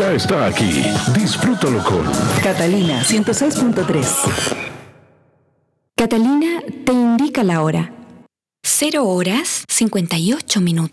ya está aquí. Disfrútalo con Catalina 106.3. Catalina te indica la hora. 0 horas 58 minutos.